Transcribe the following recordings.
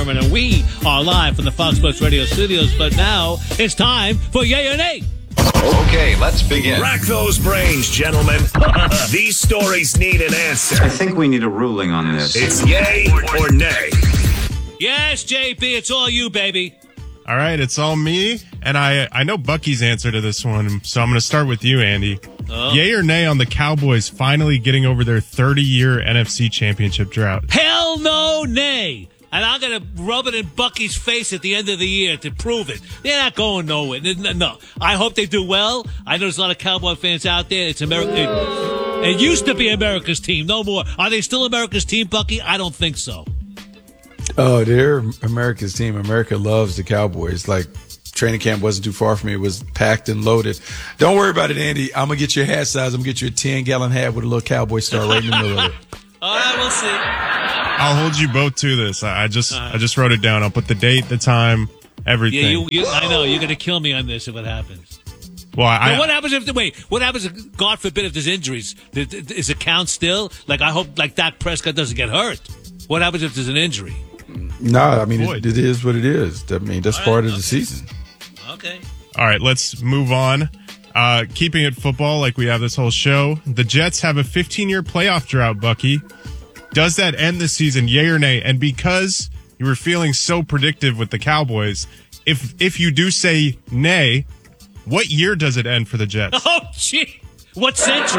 Berman, and we are live from the Fox Sports Radio studios. But now it's time for Yay or Nay. Okay, let's begin. Rack those brains, gentlemen. These stories need an answer. I think we need a ruling on this. It's yay or nay. Yes, JP, it's all you, baby. All right, it's all me, and I know Bucky's answer to this one, so I'm going to start with you, Andy. Yay or nay on the Cowboys finally getting over their 30-year NFC Championship drought? Hell no, nay. And I'm going to rub it in Bucky's face at the end of the year to prove it. They're not going nowhere. No. I hope they do well. I know there's a lot of Cowboy fans out there. It's America. It used to be America's team. No more. Are they still America's team, Bucky? I don't think so. Oh, they're America's team. America loves the Cowboys. Like, training camp wasn't too far from me. It was packed and loaded. Don't worry about it, Andy. I'm going to get you a hat size. I'm going to get you a 10-gallon hat with a little Cowboy star right in the middle of it. All right, we'll see. I'll hold you both to this. I just wrote it down. I'll put the date, the time, everything. Yeah, I know. You're going to kill me on this if it happens. Well, what happens what happens if, God forbid, if there's injuries? Is it count still? Like, I hope, like, Dak Prescott doesn't get hurt. What happens if there's an injury? No, I mean, it is what it is. I mean, that's part of the season. Okay. All right, let's move on. Keeping it football like we have this whole show. The Jets have a 15-year playoff drought, Bucky. Does that end the season, yay or nay? And because you were feeling so predictive with the Cowboys, if you do say nay, what year does it end for the Jets? Oh, gee. What century?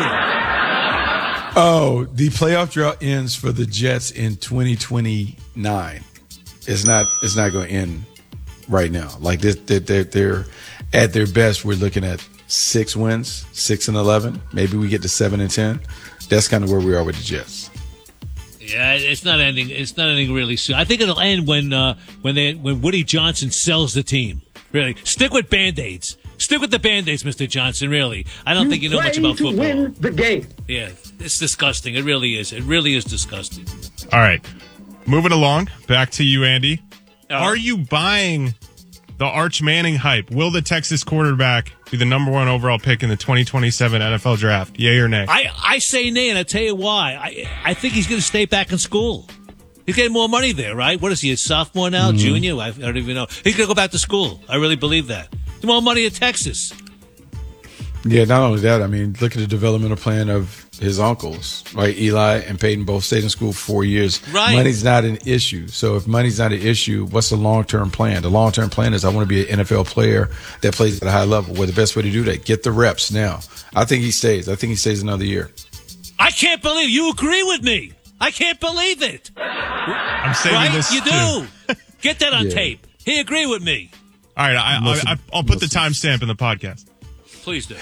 Oh, the playoff drought ends for the Jets in 2029. It's not going to end right now. Like, they're at their best. We're looking at 6 wins, 6-11. Maybe we get to 7-10. That's kind of where we are with the Jets. Yeah, it's not ending. It's not ending really soon. I think it'll end when Woody Johnson sells the team. Really, stick with Band-Aids. Stick with the Band-Aids, Mr. Johnson. Really, I don't think you know much about football. Win the game. Yeah, it's disgusting. It really is. It really is disgusting. All right, moving along. Back to you, Andy. Are you buying the Arch Manning hype? Will the Texas quarterback be the number 1 overall pick in the 2027 NFL draft? Yay or nay? I say nay, and I'll tell you why. I think he's going to stay back in school. He's getting more money there, right? What is he, a sophomore now, junior? I don't even know. He's going to go back to school. I really believe that. More money at Texas. Yeah, not only that, I mean, look at the developmental plan of his uncles, right? Eli and Peyton both stayed in school for 4 years. Right. Money's not an issue. So if money's not an issue, what's the long-term plan? The long-term plan is I want to be an NFL player that plays at a high level. Well, the best way to do that, get the reps now. I think he stays. I think he stays another year. I can't believe you agree with me. I can't believe it. I'm saving this You too. do. Get that on tape. He agreed with me. All right, I'll put the timestamp in the podcast. Please do.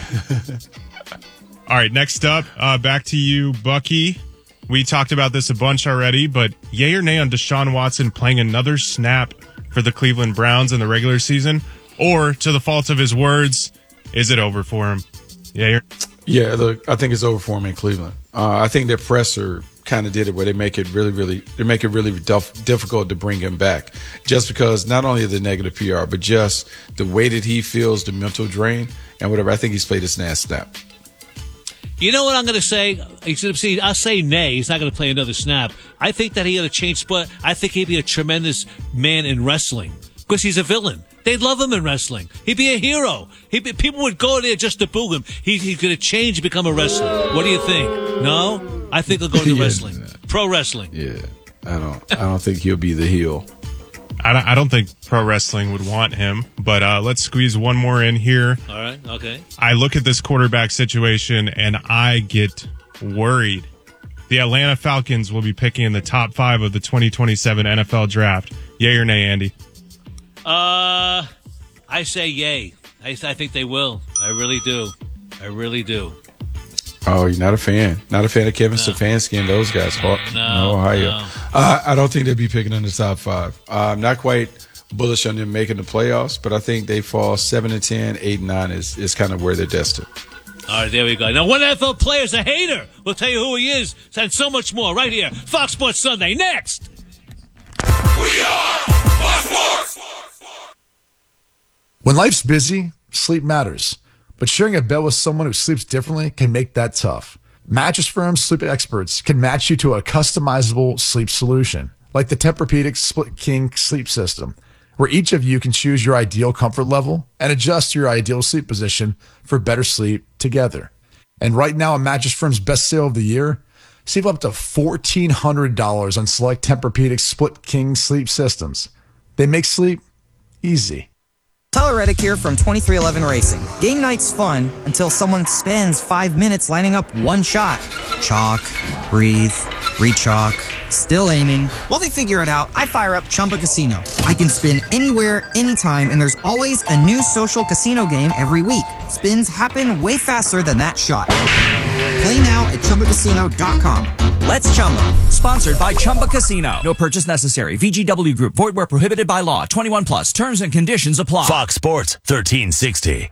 All right, next up, back to you, Bucky. We talked about this a bunch already, but yay or nay on Deshaun Watson playing another snap for the Cleveland Browns in the regular season? Or, to the fault of his words, is it over for him? Yay or Yeah, look, I think it's over for him in Cleveland. I think their presser kind of did it where they make it really difficult to bring him back, just because not only the negative PR, but just the way that he feels, the mental drain and whatever. I think he's played his last snap. You know what I'm going to say? I'll say nay. He's not going to play another snap. I think that he had a change spot. I think he'd be a tremendous man in wrestling because he's a villain. They'd love him in wrestling. He'd be a hero. People would go there just to boo him. He's going to change and become a wrestler. What do you think? No? I think he'll go to wrestling. Pro wrestling. Yeah. I don't think he'll be the heel. I don't think pro wrestling would want him, but let's squeeze one more in here. All right, okay. I look at this quarterback situation, and I get worried. The Atlanta Falcons will be picking in the top 5 of the 2027 NFL draft. Yay or nay, Andy? I say yay. I think they will. I really do. I really do. Oh, you're not a fan? Not a fan of Kevin Stefanski and those guys? No, Ohio. No. I don't think they'll be picking in the top 5. I'm not quite bullish on them making the playoffs, but I think they fall 7-10, 8-9 is kind of where they're destined. All right, there we go. Now, one NFL player's a hater. We'll tell you who he is and so much more right here. Fox Sports Sunday. Next. We are Fox Sports. When life's busy, sleep matters. But sharing a bed with someone who sleeps differently can make that tough. Mattress Firm's sleep experts can match you to a customizable sleep solution. like the Tempur-Pedic Split King sleep system, where each of you can choose your ideal comfort level and adjust your ideal sleep position for better sleep together. And right now, on Mattress Firm's best sale of the year, save up to $1,400 on select Tempur-Pedic Split King sleep systems. They make sleep easy. Tyler Reddick here from 2311 Racing. Game night's fun until someone spends 5 minutes lining up one shot. Chalk, breathe, re-chalk, still aiming. While they figure it out, I fire up Chumba Casino. I can spin anywhere, anytime, and there's always a new social casino game every week. Spins happen way faster than that shot. Play now at ChumbaCasino.com. Let's Chumba. Sponsored by Chumba Casino. No purchase necessary. VGW Group. Void where prohibited by law. 21 plus. Terms and conditions apply. Fox Sports 1360.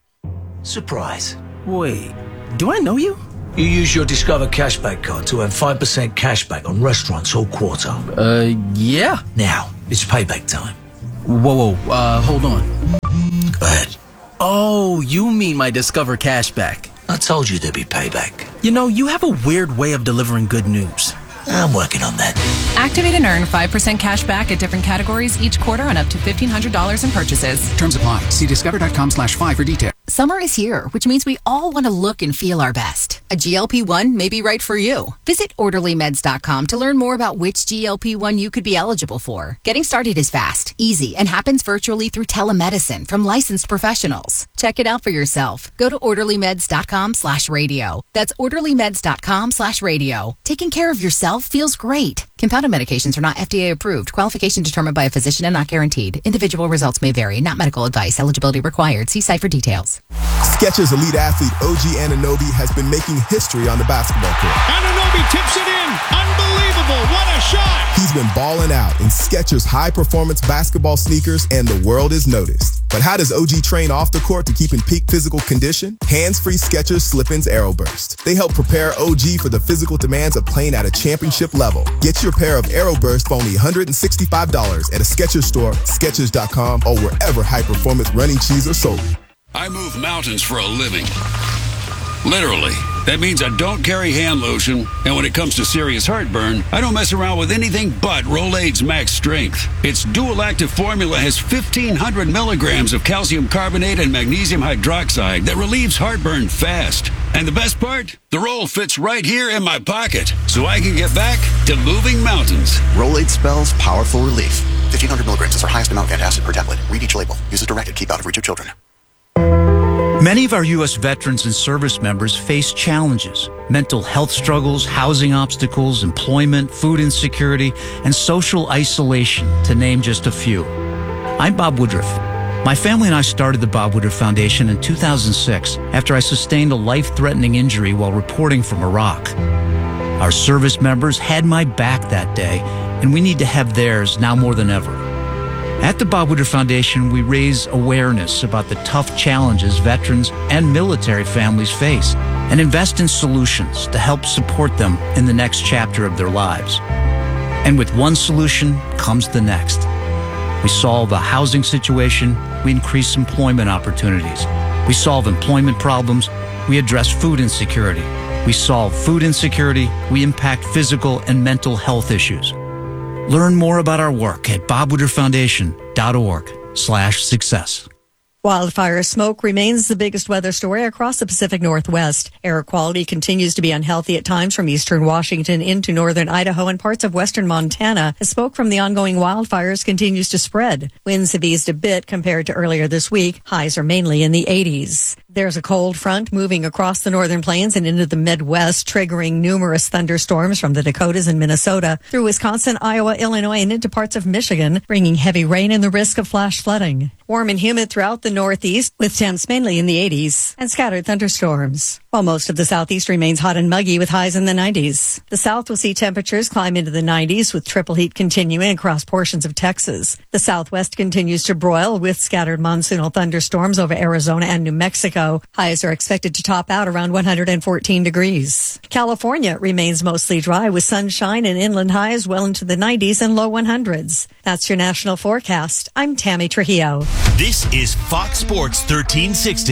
Surprise. Wait, do I know you? You use your Discover Cashback card to earn 5% cashback on restaurants all quarter. Yeah. Now, it's payback time. Whoa, hold on. Go ahead. Oh, you mean my Discover Cashback. I told you there'd be payback. You know, you have a weird way of delivering good news. I'm working on that. Activate and earn 5% cash back at different categories each quarter on up to $1,500 in purchases. Terms apply. See discover.com/5 for details. Summer is here, which means we all want to look and feel our best. A GLP-1 may be right for you. Visit OrderlyMeds.com to learn more about which GLP-1 you could be eligible for. Getting started is fast, easy, and happens virtually through telemedicine from licensed professionals. Check it out for yourself. Go to OrderlyMeds.com/radio. That's OrderlyMeds.com/radio. Taking care of yourself feels great. Compounded medications are not FDA approved. Qualification determined by a physician and not guaranteed. Individual results may vary. Not medical advice. Eligibility required. See site for details. Skechers elite athlete OG Anunoby has been making history on the basketball court. Anunoby tips it in. Unbelievable. What a shot. He's been balling out in Skechers high-performance basketball sneakers, and the world has noticed. But how does OG train off the court to keep in peak physical condition? Hands-free Skechers Slip-ins Aeroburst. They help prepare OG for the physical demands of playing at a championship level. Get your pair of Aeroburst for only $165 at a Skechers store, Skechers.com, or wherever high-performance running shoes are sold. I move mountains for a living. Literally. That means I don't carry hand lotion, and when it comes to serious heartburn, I don't mess around with anything but Rolaids Max Strength. Its dual-active formula has 1,500 milligrams of calcium carbonate and magnesium hydroxide that relieves heartburn fast. And the best part? The roll fits right here in my pocket, so I can get back to moving mountains. Rolaids spells powerful relief. 1,500 milligrams is our highest amount of antacid per tablet. Read each label. Use as directed. Keep out of reach of children. Many of our U.S. veterans and service members face challenges: mental health struggles, housing obstacles, employment, food insecurity, and social isolation, to name just a few. I'm Bob Woodruff. My family and I started the Bob Woodruff Foundation in 2006 after I sustained a life-threatening injury while reporting from Iraq. Our service members had my back that day, and we need to have theirs now more than ever. At the Bob Woodruff Foundation, we raise awareness about the tough challenges veterans and military families face and invest in solutions to help support them in the next chapter of their lives. And with one solution comes the next. We solve a housing situation, we increase employment opportunities. We solve employment problems, we address food insecurity. We solve food insecurity, we impact physical and mental health issues. Learn more about our work at bobwoodrufffoundation.org/success. Wildfire smoke remains the biggest weather story across the Pacific Northwest. Air quality continues to be unhealthy at times from eastern Washington into northern Idaho and parts of western Montana as smoke from the ongoing wildfires continues to spread. Winds have eased a bit compared to earlier this week. Highs are mainly in the 80s. There's a cold front moving across the northern plains and into the Midwest, triggering numerous thunderstorms from the Dakotas and Minnesota through Wisconsin, Iowa, Illinois, and into parts of Michigan, bringing heavy rain and the risk of flash flooding. Warm and humid throughout the Northeast, with temps mainly in the 80s, and scattered thunderstorms. While most of the Southeast remains hot and muggy with highs in the 90s. The South will see temperatures climb into the 90s, with triple heat continuing across portions of Texas. The Southwest continues to broil with scattered monsoonal thunderstorms over Arizona and New Mexico. Highs are expected to top out around 114 degrees. California remains mostly dry with sunshine and inland highs well into the 90s and low 100s. That's your national forecast. I'm Tammy Trujillo. This is Fox Sports 1360.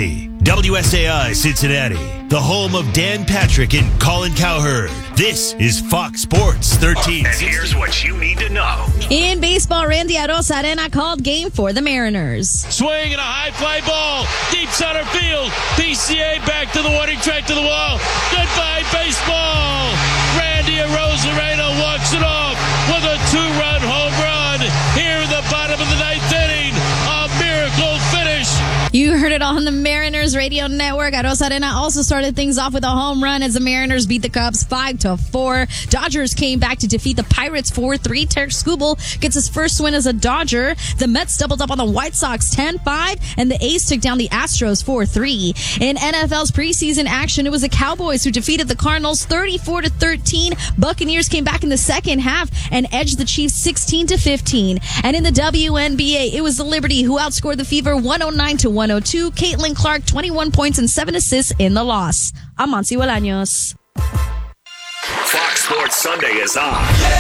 WSAI Cincinnati, the home of Dan Patrick and Colin Cowherd. This is Fox Sports 13. And here's what you need to know. In baseball, Randy Arozarena called game for the Mariners. Swing and a high fly ball, deep center field. PCA back to the warning track to the wall. Goodbye, baseball. Randy Arozarena walks it off with a 2-run home run here in the bottom of the 9th inning. A miracle finish. You heard it all on the Mariners radio network. Arozarena also started things off with a home run as the Mariners beat the Cubs 5-4. Dodgers came back to defeat the Pirates 4-3. Tarek Skubal gets his first win as a Dodger. The Mets doubled up on the White Sox 10-5, and the A's took down the Astros 4-3. In NFL's preseason action, it was the Cowboys who defeated the Cardinals 34-13. Buccaneers came back in the second half and edged the Chiefs 16-15. And in the WNBA, it was the Liberty who outscored the Fever 109-102. Caitlin Clark, 21 points and 7 assists in the loss. I'm Monsi Bolaños. Fox Sports Sunday is on.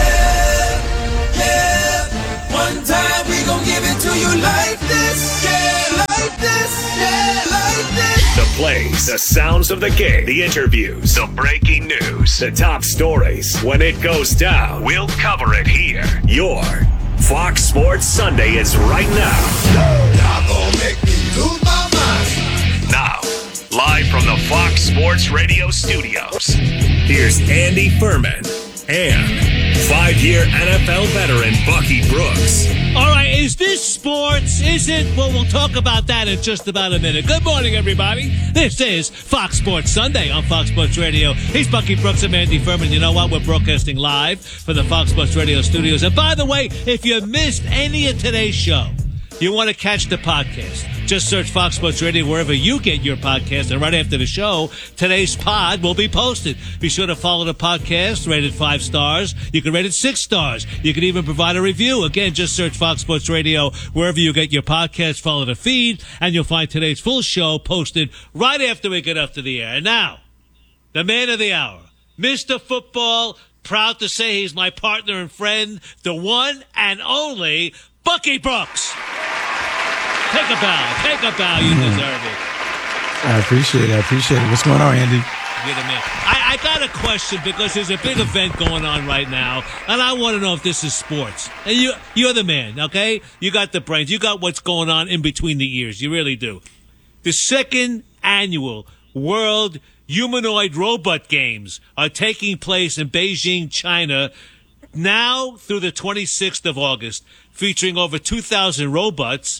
Yeah. One time we gon' give it to you like this. Yeah, like this. Yeah, like this. The plays, the sounds of the game, the interviews, the breaking news, the top stories. When it goes down, we'll cover it here. Your Fox Sports Sunday is right now. Y'all gon' make me lose my mind. Now, live from the Fox Sports Radio studios, here's Andy Furman and 5-year NFL veteran Bucky Brooks. All right, is this sports? Is it? Well, we'll talk about that in just about a minute. Good morning, everybody. This is Fox Sports Sunday on Fox Sports Radio. He's Bucky Brooks and Andy Furman. You know what? We're broadcasting live from the Fox Sports Radio studios. And by the way, if you missed any of today's show, you want to catch the podcast, just search Fox Sports Radio wherever you get your podcast, and right after the show, today's pod will be posted. Be sure to follow the podcast, rate it 5 stars. You can rate it 6 stars. You can even provide a review. Again, just search Fox Sports Radio wherever you get your podcast, follow the feed, and you'll find today's full show posted right after we get up to the air. And now, the man of the hour, Mr. Football, proud to say he's my partner and friend, the one and only Bucky Brooks. Take a bow. You deserve it. I appreciate it. What's going on, Andy? You're the man. I got a question because there's a big event going on right now, and I want to know if this is sports. And you're the man, okay? You got the brains. You got what's going on in between the ears. You really do. The 2nd annual World Humanoid Robot Games are taking place in Beijing, China, now through the 26th of August, featuring over 2,000 robots,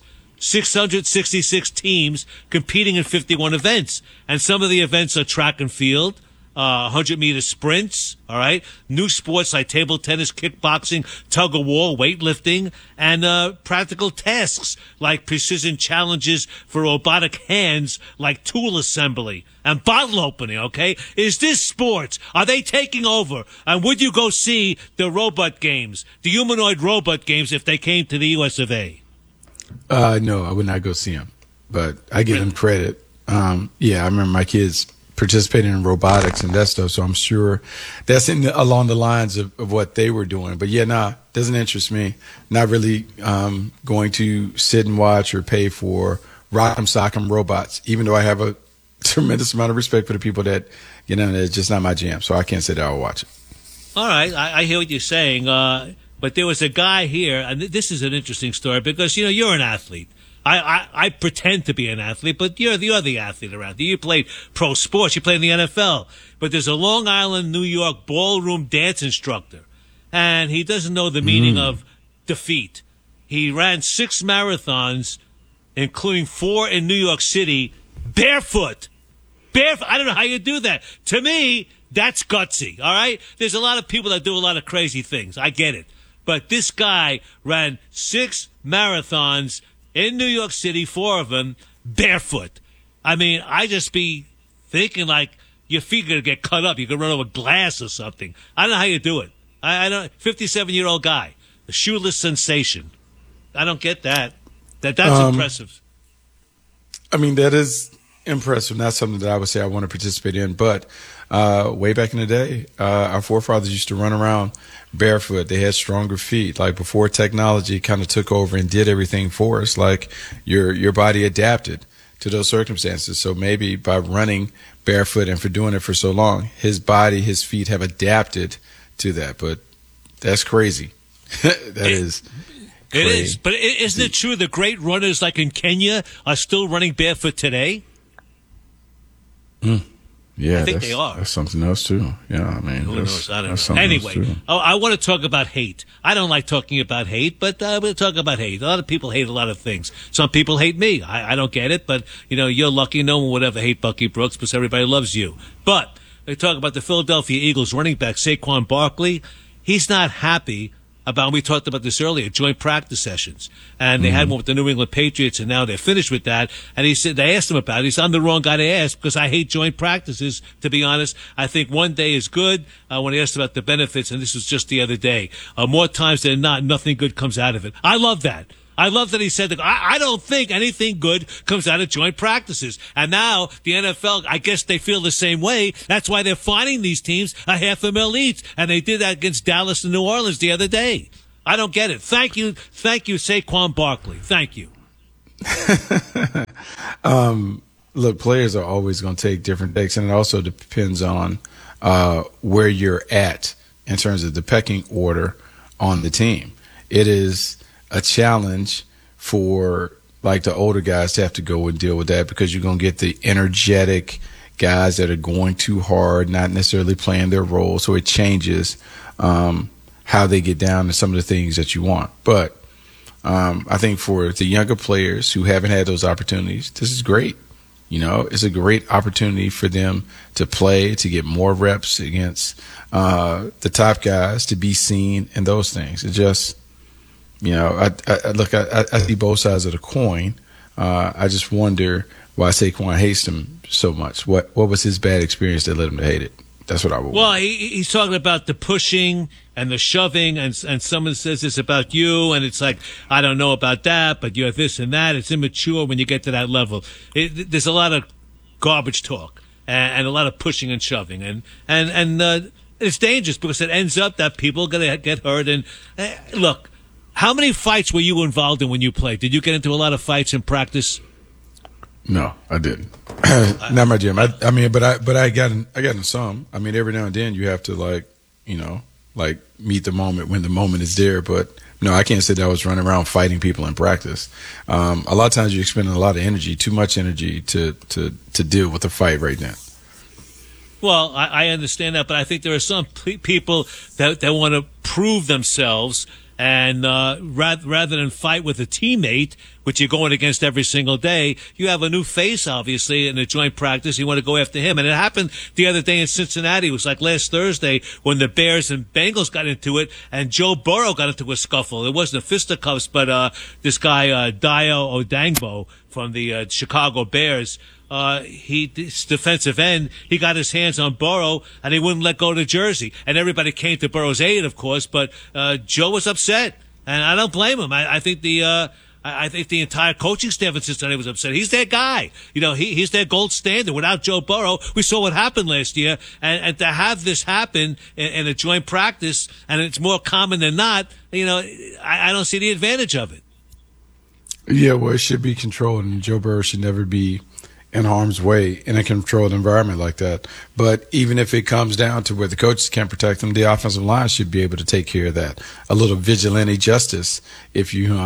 666 teams competing in 51 events. And some of the events are track and field, 100-meter sprints, all right, new sports like table tennis, kickboxing, tug-of-war, weightlifting, and practical tasks like precision challenges for robotic hands like tool assembly and bottle opening, okay? Is this sports? Are they taking over? And would you go see the robot games, the humanoid robot games, if they came to the US of A? No, I would not go see them, but I give them credit. Yeah, I remember my kids participating in robotics and that stuff, so I'm sure that's along the lines of what they were doing. But yeah, doesn't interest me. Not really going to sit and watch or pay for Rock'em Sock'em robots, even though I have a tremendous amount of respect for the people that, it's just not my jam, so I can't say that I'll watch it. All right, I hear what you're saying. But there was a guy here, and this is an interesting story because, you're an athlete. I pretend to be an athlete, but you're the athlete around here. You played pro sports. You played in the NFL. But there's a Long Island, New York ballroom dance instructor, and he doesn't know the meaning of defeat. He ran 6 marathons, including 4 in New York City, barefoot. I don't know how you do that. To me, that's gutsy, all right? There's a lot of people that do a lot of crazy things. I get it. But this guy ran 6 marathons in New York City, 4 of them, barefoot. I mean, I just be thinking like your feet are going to get cut up. You could run over glass or something. I don't know how you do it. I don't. 57-year-old guy, a shoeless sensation. I don't get that. That's impressive. I mean, that is impressive. Not something that I would say I want to participate in. But way back in the day, our forefathers used to run around barefoot. They had stronger feet. Like before technology kind of took over and did everything for us, like your body adapted to those circumstances. So maybe by running barefoot and for doing it for so long, his body, his feet have adapted to that. But that's crazy. That is It is. But isn't it true the great runners like in Kenya are still running barefoot today? Yeah, I think they are. That's something else too. Yeah, I mean, who knows? I don't know. something else, Anyway, too. I want to talk about hate. I don't like talking about hate, but we'll talk about hate. A lot of people hate a lot of things. Some people hate me. I don't get it, but you're lucky. No one would ever hate Bucky Brooks because everybody loves you. But they talk about the Philadelphia Eagles running back Saquon Barkley. He's not happy about, we talked about this earlier, joint practice sessions. And they had one with the New England Patriots, and now they're finished with that. And he said, they asked him about it. He said, I'm the wrong guy to ask because I hate joint practices, to be honest. I think one day is good. When he asked about the benefits, and this was just the other day, more times than not, nothing good comes out of it. I love that. I love that he said that. I don't think anything good comes out of joint practices. And now the NFL, I guess they feel the same way. That's why they're fining these teams $500,000 each. And they did that against Dallas and New Orleans the other day. I don't get it. Thank you, Saquon Barkley. Thank you. Look, players are always going to take different takes, and it also depends on where you're at in terms of the pecking order on the team. It is a challenge for like the older guys to have to go and deal with that because you're going to get the energetic guys that are going too hard, not necessarily playing their role. So it changes how they get down to some of the things that you want. But I think for the younger players who haven't had those opportunities, this is great. It's a great opportunity for them to play, to get more reps against the top guys, to be seen, and those things. It just, I see both sides of the coin. I just wonder why Saquon hates him so much. What was his bad experience that led him to hate it? That's what I would. Well, he's talking about the pushing and the shoving, and someone says this about you, and it's like, I don't know about that, but you have this and that. It's immature when you get to that level. There's a lot of garbage talk and a lot of pushing and shoving, and it's dangerous because it ends up that people are going to get hurt. And look, how many fights were you involved in when you played? Did you get into a lot of fights in practice? No, I didn't. Not my gym. I mean, but I got in some. I mean, every now and then you have to meet the moment when the moment is there. But no, I can't say that I was running around fighting people in practice. A lot of times you're expending a lot of energy, too much energy to deal with a fight right now. Well, I understand that, but I think there are some people that want to prove themselves. And rather than fight with a teammate, which you're going against every single day, you have a new face, obviously, in a joint practice. You want to go after him. And it happened the other day in Cincinnati. It was like last Thursday when the Bears and Bengals got into it, and Joe Burrow got into a scuffle. It wasn't a fisticuffs, but this guy, Dayo Odangbo from the Chicago Bears, this defensive end, he got his hands on Burrow and he wouldn't let go of the jersey. And everybody came to Burrow's aid, of course, but Joe was upset. And I don't blame him. I think the entire coaching staff in Cincinnati was upset. He's their guy. He's their gold standard. Without Joe Burrow, we saw what happened last year. And to have this happen in a joint practice, and it's more common than not, I don't see the advantage of it. Yeah, well, it should be controlled, and Joe Burrow should never be in harm's way in a controlled environment like that. But even if it comes down to where the coaches can't protect them, the offensive line should be able to take care of that. A little vigilante justice, if you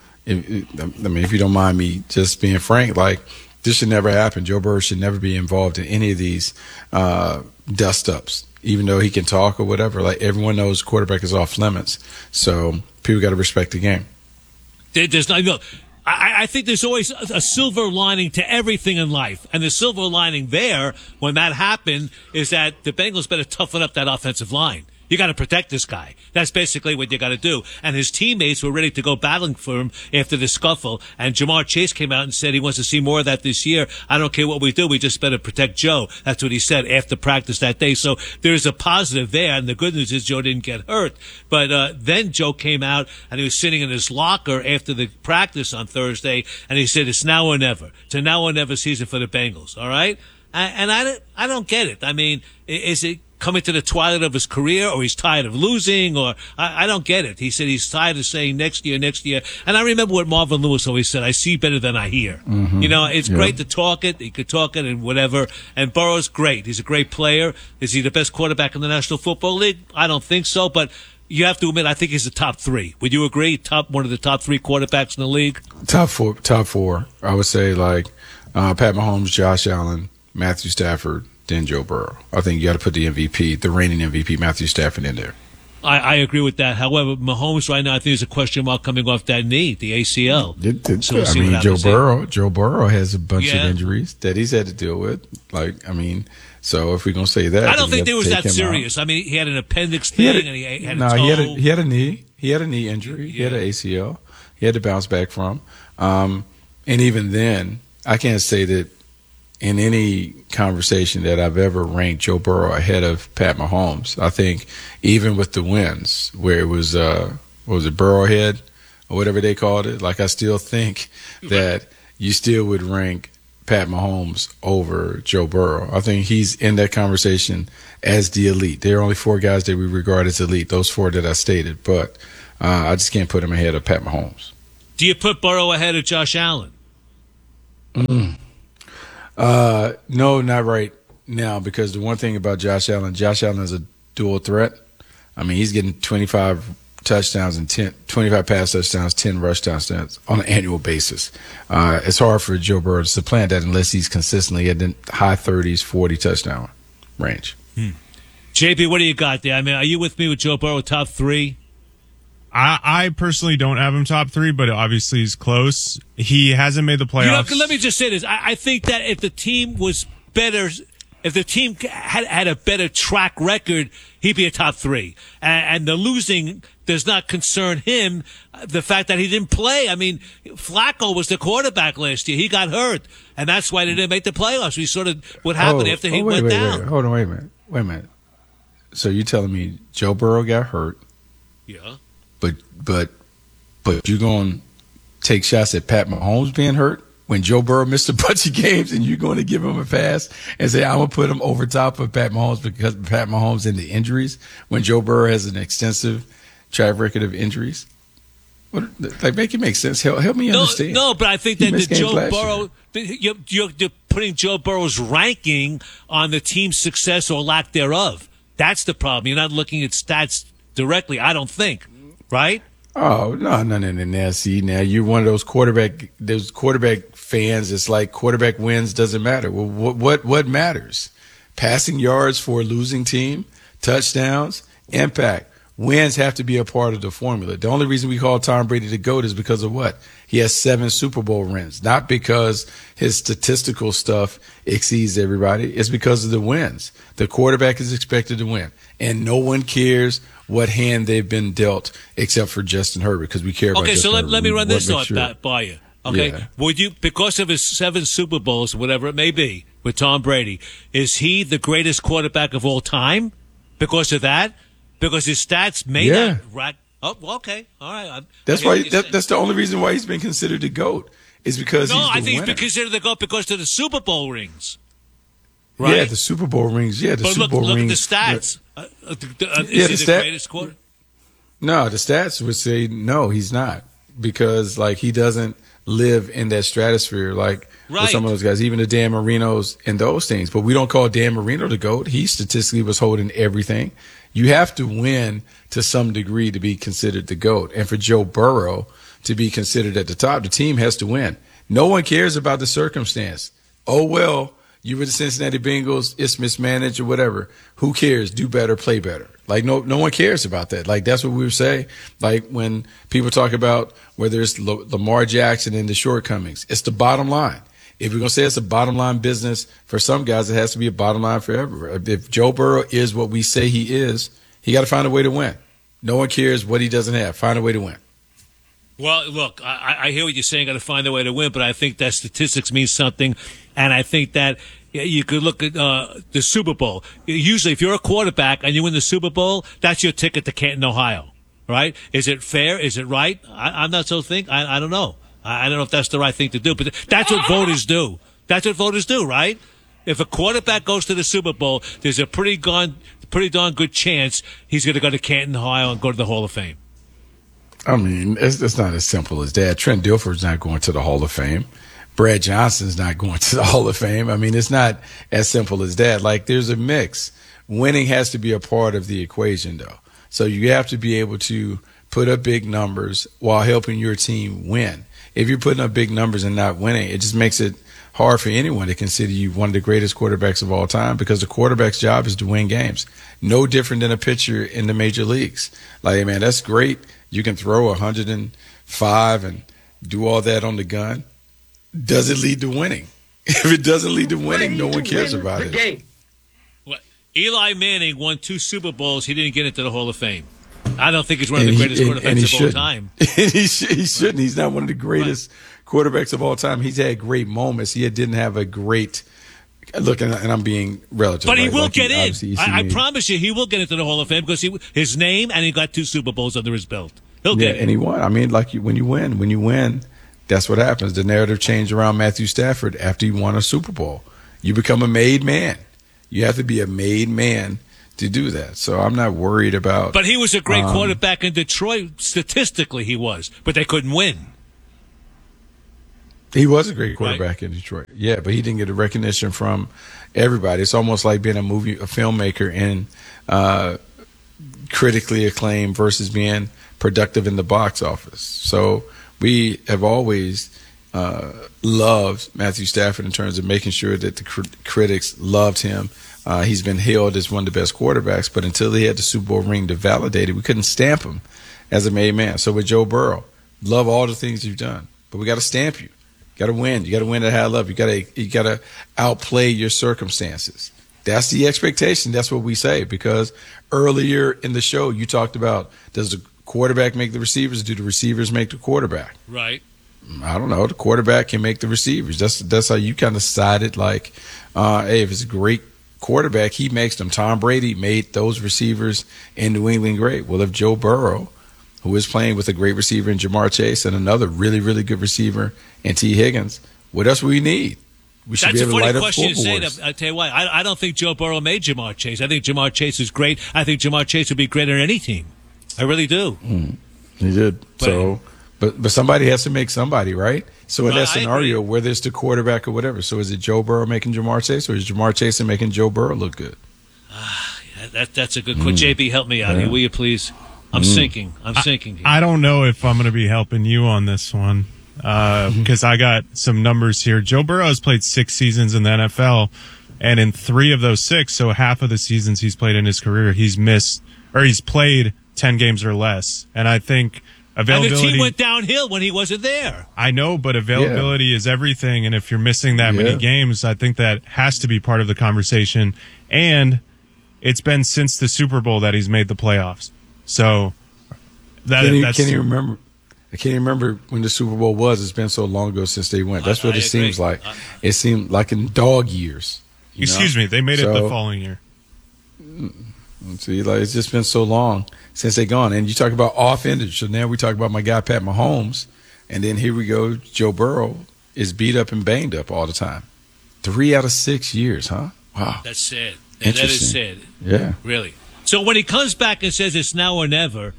don't mind me just being frank, this should never happen. Joe Burrow should never be involved in any of these dust-ups, even though he can talk or whatever. Everyone knows quarterback is off limits. So people got to respect the game. There's not, I think there's always a silver lining to everything in life. And the silver lining there, when that happened, is that the Bengals better toughen up that offensive line. You got to protect this guy. That's basically what you got to do. And his teammates were ready to go battling for him after the scuffle. And Jamar Chase came out and said he wants to see more of that this year. I don't care what we do. We just better protect Joe. That's what he said after practice that day. So there's a positive there. And the good news is Joe didn't get hurt. But then Joe came out and he was sitting in his locker after the practice on Thursday. And he said, it's now or never. It's a now or never season for the Bengals. All right? And I don't get it. I mean, is it coming to the twilight of his career, or he's tired of losing, or I don't get it. He said he's tired of saying next year. And I remember what Marvin Lewis always said, I see better than I hear. Mhm. You know, it's Yeah. great to talk it. He could talk it and whatever. And Burrow's great. He's a great player. Is he the best quarterback in the National Football League? I don't think so, but you have to admit, I think he's the top three. Would you agree? One of the top three quarterbacks in the league? Top four. I would say like Pat Mahomes, Josh Allen, Matthew Stafford, then Joe Burrow. I think you got to put the reigning MVP, Matthew Stafford, in there. I agree with that. However, Mahomes right now, I think there's a question mark coming off that knee, the ACL. So we'll see what happens there. Joe Burrow has a bunch Yeah. of injuries that he's had to deal with. So if we're gonna say that, I don't think they it was that serious. I mean, he had an appendix thing, and he had a toe. he had a knee. He had a knee injury. He had an ACL. He had to bounce back from. And even then, I can't say that in any conversation that I've ever ranked Joe Burrow ahead of Pat Mahomes. I think even with the wins, where it was what was it, Burrowhead or whatever they called it, like I still think that you still would rank Pat Mahomes over Joe Burrow. I think he's in that conversation as the elite. There are only four guys that we regard as elite, those four that I stated, but I just can't put him ahead of Pat Mahomes. Do you put Burrow ahead of Josh Allen? No, not right now, because the one thing about Josh Allen is a dual threat. I mean, he's getting 25 touchdowns and 25 pass touchdowns, 10 rush touchdowns on an annual basis. It's hard for Joe Burrow to supplant that unless he's consistently at the high 30s, 40 touchdown range. JP, what do you got there? I mean, are you with me with Joe Burrow top three? I personally don't have him top three, but obviously he's close. He hasn't made the playoffs. Let me just say this. I think that if the team was better, if the team had a better track record, he'd be a top three. And the losing does not concern him. The fact that he didn't play. I mean, Flacco was the quarterback last year. He got hurt, and that's why they didn't make the playoffs. We sort of what happened after he went down. Wait. Hold on, wait a minute. So you're telling me Joe Burrow got hurt? Yeah. But you're going to take shots at Pat Mahomes being hurt when Joe Burrow missed a bunch of games, and you're going to give him a pass and say, I'm going to put him over top of Pat Mahomes because Pat Mahomes in the injuries when Joe Burrow has an extensive track record of injuries? Make it make sense. Help me understand. No, but I think that the Joe Burrow, you're putting Joe Burrow's ranking on the team's success or lack thereof. That's the problem. You're not looking at stats directly, I don't think. Right? Oh, no. Now, see, now you're one of those quarterback fans. It's like quarterback wins doesn't matter. Well, what matters? Passing yards for a losing team, touchdowns, impact. Wins have to be a part of the formula. The only reason we call Tom Brady the GOAT is because of what? He has 7 Super Bowl rings, not because his statistical stuff exceeds everybody. It's because of the wins. The quarterback is expected to win, and no one cares what hand they've been dealt except for Justin Herbert, because we care about Okay, Justin so Herbert. let me run this Make on sure. by you. Okay, Yeah. would you, because of his 7 Super Bowls, whatever it may be, with Tom Brady, is he the greatest quarterback of all time because of that? Because his stats may not rack. Oh, okay, all right. That's why. That's the only reason why he's been considered the GOAT is because No, he's the I think winner. he's been considered the GOAT because of the Super Bowl rings. Right? Yeah, the Super Bowl rings. Yeah, the But Super Bowl look rings. at the stats. Is the he the stat- greatest quarterback? No, the stats would say no, he's not, because like he doesn't live in that stratosphere like with some of those guys, even the Dan Marinos and those things. But we don't call Dan Marino the GOAT. He statistically was holding everything. You have to win to some degree to be considered the GOAT. And for Joe Burrow to be considered at the top, the team has to win. No one cares about the circumstance. Oh, well, you were the Cincinnati Bengals, it's mismanaged or whatever. Who cares? Do better, play better. Like, no one cares about that. Like, that's what we would say. Like, when people talk about whether it's Lamar Jackson and the shortcomings, it's the bottom line. If we're going to say it's a bottom line business, for some guys, it has to be a bottom line forever. If Joe Burrow is what we say he is, he got to find a way to win. No one cares what he doesn't have. Find a way to win. Well, look, I hear what you're saying, got to find a way to win, but I think that statistics mean something, and I think that you could look at the Super Bowl. Usually, if you're a quarterback and you win the Super Bowl, that's your ticket to Canton, Ohio, right? Is it fair? Is it right? I'm not so I don't know. I don't know if that's the right thing to do, but that's what voters do. That's what voters do, right? If a quarterback goes to the Super Bowl, there's a pretty pretty darn good chance he's going to go to Canton, Ohio, and go to the Hall of Fame. I mean, it's not as simple as that. Trent Dilfer's not going to the Hall of Fame. Brad Johnson's not going to the Hall of Fame. I mean, it's not as simple as that. Like, there's a mix. Winning has to be a part of the equation, though. So you have to be able to put up big numbers while helping your team win. If you're putting up big numbers and not winning, it just makes it hard for anyone to consider you one of the greatest quarterbacks of all time, because the quarterback's job is to win games. No different than a pitcher in the major leagues. Like, man, that's great. You can throw 105 and do all that on the gun. Does it lead to winning? If it doesn't lead to winning, no one cares about it. Well, Eli Manning won 2 Super Bowls. He didn't get into the Hall of Fame. I don't think he's one of the greatest quarterbacks of all time. He shouldn't. He's not one of the greatest quarterbacks of all time. He's had great moments. He didn't have a great look, and I'm being relative. But he will get in. I promise you, he will get into the Hall of Fame because his name, and he got 2 Super Bowls under his belt. He'll get in. And he won. I mean, like, when you win, that's what happens. The narrative changed around Matthew Stafford after he won a Super Bowl. You become a made man. You have to be a made man to do that. So I'm not worried about. But he was a great quarterback in Detroit. Statistically, he was, but they couldn't win. He was a great quarterback in Detroit. Yeah, but he didn't get the recognition from everybody. It's almost like being a filmmaker and critically acclaimed versus being productive in the box office. So we have always loved Matthew Stafford in terms of making sure that the critics loved him. He's been hailed as one of the best quarterbacks, but until he had the Super Bowl ring to validate it, we couldn't stamp him as a made man. So with Joe Burrow, love all the things you've done, but we got to stamp you. You got to win. You got to win at high level. You got to outplay your circumstances. That's the expectation. That's what we say, because earlier in the show you talked about, does the quarterback make the receivers, or do the receivers make the quarterback? Right. I don't know. The quarterback can make the receivers. That's how you kind of sided. Like, hey, if it's a great quarterback, he makes them. Tom Brady made those receivers in New England great. Well, if Joe Burrow, who is playing with a great receiver in Jamar Chase and another really, really good receiver in T. Higgins, what else do we need? We should be able to light up scoreboards. That's a funny question to say. I tell you what, I don't think Joe Burrow made Jamar Chase. I think Jamar Chase is great. I think Jamar Chase would be great on any team. I really do. He did. But somebody has to make somebody, right? So in that scenario, whether it's the quarterback or whatever, so is it Joe Burrow making Jamar Chase, or is Jamar Chase making Joe Burrow look good? That's a good question. JB, help me out here, will you please? I'm sinking. I'm sinking here. I don't know if I'm going to be helping you on this one because I got some numbers here. Joe Burrow has played 6 seasons in the NFL, and in 3 of those 6, so half of the seasons he's played in his career, he's played 10 games or less. And I think availability. And the team went downhill when he wasn't there. I know, but availability is everything. And if you're missing that many games, I think that has to be part of the conversation. And it's been since the Super Bowl that he's made the playoffs. So that's. I can't even remember when the Super Bowl was. It's been so long ago since they went. That's what it seems like. It seemed like in dog years. Excuse me. They made it the following year. See, like, it's just been so long since they gone. And you talk about offenders. So now we talk about my guy Pat Mahomes, and then here we go. Joe Burrow is beat up and banged up all the time. 3 out of 6 years, huh? Wow, that's sad. That is sad. Yeah, really. So when he comes back and says it's now or never,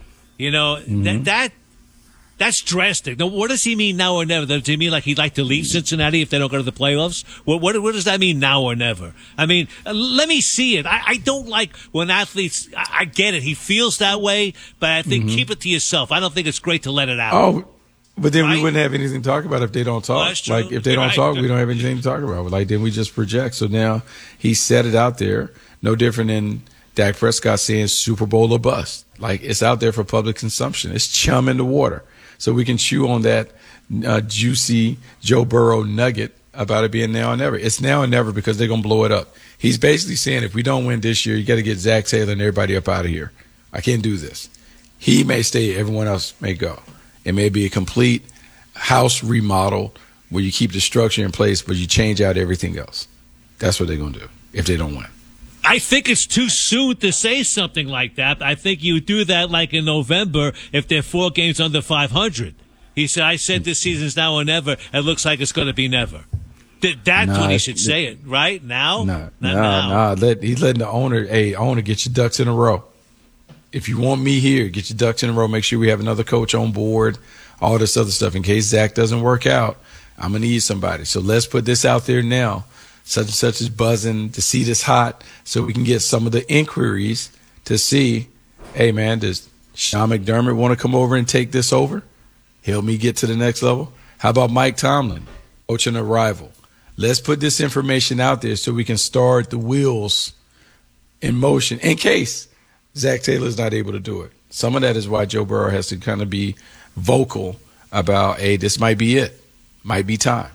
that's drastic. Now, what does he mean now or never? Does he mean like he'd like to leave Cincinnati if they don't go to the playoffs? What does that mean, now or never? I mean, let me see it. I don't like when athletes, I get it. He feels that way, but I think keep it to yourself. I don't think it's great to let it out. Oh, but then we wouldn't have anything to talk about if they don't talk. Like, if they don't talk, we don't have anything to talk about. Like, then we just project. So now he set it out there. No different than Dak Prescott saying Super Bowl or bust. Like, it's out there for public consumption. It's chum in the water. So we can chew on that juicy Joe Burrow nugget about it being now or never. It's now or never because they're going to blow it up. He's basically saying, if we don't win this year, you got to get Zach Taylor and everybody up out of here. I can't do this. He may stay. Everyone else may go. It may be a complete house remodel where you keep the structure in place, but you change out everything else. That's what they're going to do if they don't win. I think it's too soon to say something like that. I think you do that like in November if they're 4 games under 500. He said, I said this season's now or never. It looks like it's going to be never. That's when he should say it, right? Now? Not now. He's letting the owner, owner, get your ducks in a row. If you want me here, get your ducks in a row. Make sure we have another coach on board, all this other stuff. In case Zach doesn't work out, I'm going to need somebody. So let's put this out there now. Such and such is buzzing. The seat is hot. So we can get some of the inquiries to see, hey, man, does Sean McDermott want to come over and take this over? Help me get to the next level? How about Mike Tomlin, coaching a rival? Let's put this information out there so we can start the wheels in motion in case Zach Taylor's not able to do it. Some of that is why Joe Burrow has to kind of be vocal about, hey, this might be it. Might be time.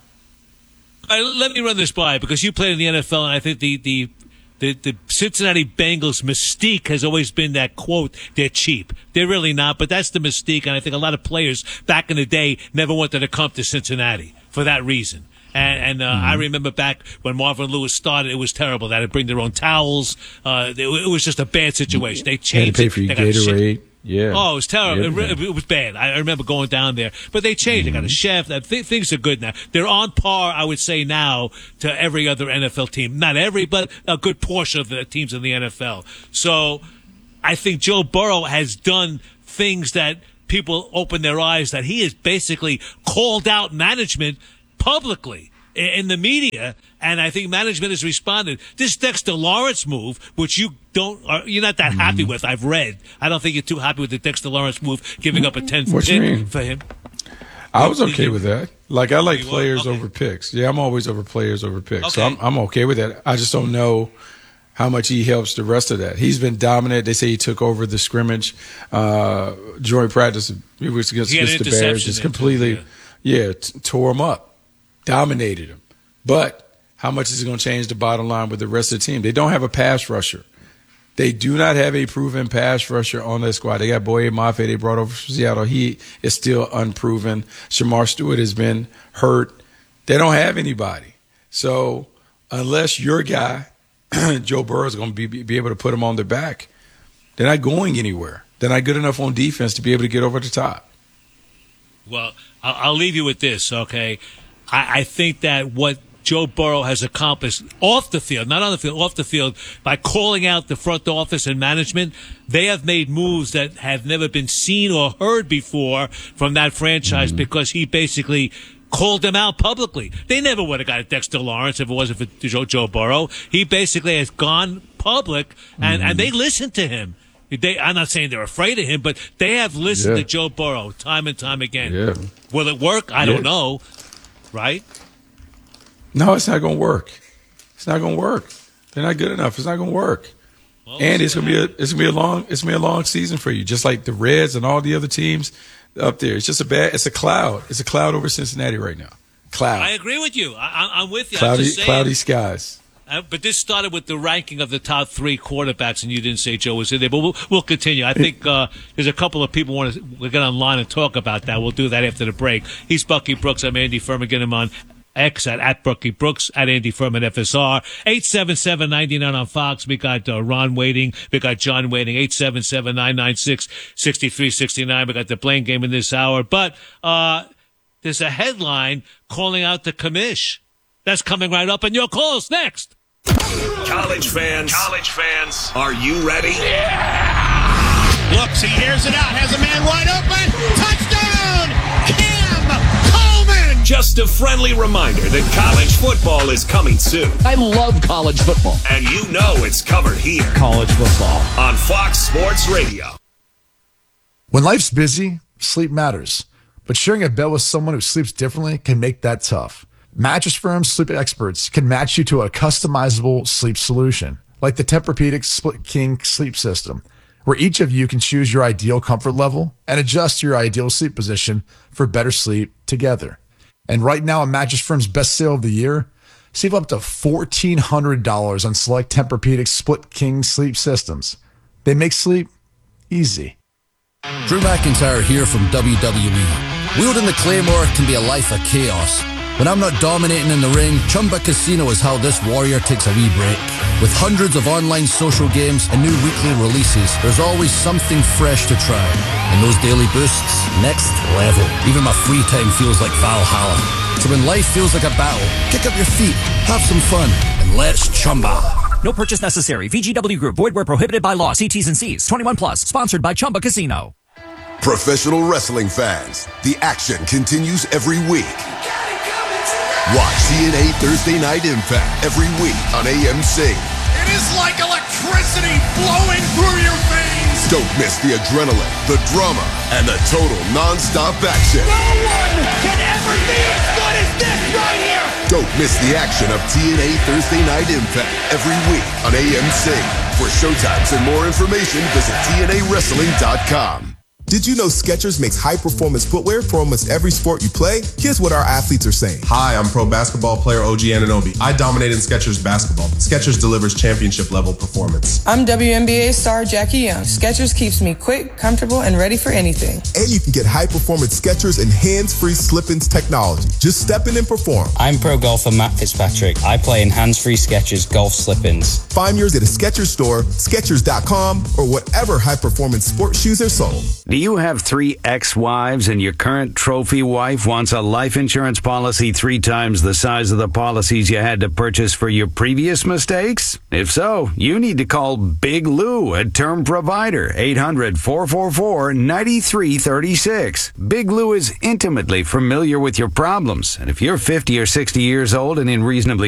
Let me run this by, because you played in the NFL, and I think the Cincinnati Bengals mystique has always been that quote, they're cheap. They're really not, but that's the mystique, and I think a lot of players back in the day never wanted to come to Cincinnati for that reason. And I remember back when Marvin Lewis started, it was terrible. They had to bring their own towels. It was just a bad situation. They changed had to pay for your Gatorade. Yeah. Oh, it was terrible. Yeah. It was bad. I remember going down there. But they changed. They got a chef. Things are good now. They're on par, I would say, now to every other NFL team. Not every, but a good portion of the teams in the NFL. So I think Joe Burrow has done things that people open their eyes, that he has basically called out management publicly in the media, and I think management has responded. This Dexter Lawrence move, which you're not that happy with, I've read. I don't think you're too happy with the Dexter Lawrence move, giving up a 10th pick for him. I was okay with that. Like, I like players over picks. Yeah, I'm always over players over picks. Okay. So I'm okay with that. I just don't know how much he helps the rest of that. He's been dominant. They say he took over the scrimmage. Joint practice, it was against the Bears. Just completely, tore him up. Dominated him. But how much is it going to change the bottom line with the rest of the team? They don't have a pass rusher. They do not have a proven pass rusher on their squad. They got Boye Mafe they brought over from Seattle. He is still unproven. Shamar Stewart has been hurt. They don't have anybody. So unless your guy, Joe Burrow, is going to be able to put him on their back, they're not going anywhere. They're not good enough on defense to be able to get over the top. Well, I'll leave you with this, okay? I think that what Joe Burrow has accomplished off the field, not on the field, off the field, by calling out the front office and management, they have made moves that have never been seen or heard before from that franchise because he basically called them out publicly. They never would have got Dexter Lawrence if it wasn't for Joe Burrow. He basically has gone public, and they listen to him. I'm not saying they're afraid of him, but they have listened to Joe Burrow time and time again. Yeah. Will it work? I don't know. Right? No, it's not going to work. It's not going to work. They're not good enough. It's not going to work. Well, and it's going to be a long season for you, just like the Reds and all the other teams up there. It's just it's a cloud. It's a cloud over Cincinnati right now. Cloud. I agree with you. I'm with you. Cloudy skies. But this started with the ranking of the top 3 quarterbacks, and you didn't say Joe was in there. But we'll continue. I think there's a couple of people we'll get online and talk about that. We'll do that after the break. He's Bucky Brooks. I'm Andy Furman. Get him on X at Bucky Brooks, at Andy Furman FSR. 877-99 on Fox. We got Ron waiting. We got John waiting. 877-996-6369. We got the Blaine game in this hour. But there's a headline calling out the commish. That's coming right up, and your call's next. College fans, are you ready? Yeah! Looks, he hears it out, has a man wide open. Touchdown! Cam Coleman! Just a friendly reminder that college football is coming soon. I love college football. And you know it's covered here. College football. On Fox Sports Radio. When life's busy, sleep matters. But sharing a bed with someone who sleeps differently can make that tough. Mattress Firm sleep experts can match you to a customizable sleep solution, like the Tempur-Pedic Split King sleep system, where each of you can choose your ideal comfort level and adjust your ideal sleep position for better sleep together. And right now, on Mattress Firm's best sale of the year, save up to $1,400 on select Tempur-Pedic Split King sleep systems. They make sleep easy. Drew McIntyre here from WWE. Wielding the Claymore can be a life of chaos. When I'm not dominating in the ring, Chumba Casino is how this warrior takes a wee break. With hundreds of online social games and new weekly releases, there's always something fresh to try. And those daily boosts, next level. Even my free time feels like Valhalla. So when life feels like a battle, kick up your feet, have some fun, and let's Chumba. No purchase necessary. VGW Group. Void where prohibited by law. See T's and C's. 21 plus. Sponsored by Chumba Casino. Professional wrestling fans, the action continues every week. Watch TNA Thursday Night Impact every week on AMC. It is like electricity flowing through your veins. Don't miss the adrenaline, the drama, and the total non-stop action. No one can ever be as good as this right here. Don't miss the action of TNA Thursday Night Impact every week on AMC. For showtimes and more information, visit TNAWrestling.com. Did you know Skechers makes high-performance footwear for almost every sport you play? Here's what our athletes are saying. Hi, I'm pro basketball player OG Anunoby. I dominate in Skechers basketball. Skechers delivers championship-level performance. I'm WNBA star Jackie Young. Skechers keeps me quick, comfortable, and ready for anything. And you can get high-performance Skechers and hands-free slip-ins technology. Just step in and perform. I'm pro golfer Matt Fitzpatrick. I play in hands-free Skechers golf slip-ins. Find yours at a Skechers store, Skechers.com, or whatever high-performance sports shoes are sold. Do you have 3 ex-wives and your current trophy wife wants a life insurance policy 3 times the size of the policies you had to purchase for your previous mistakes? If so, you need to call Big Lou at Term Provider, 800-444-9336. Big Lou is intimately familiar with your problems, and if you're 50 or 60 years old and in reasonably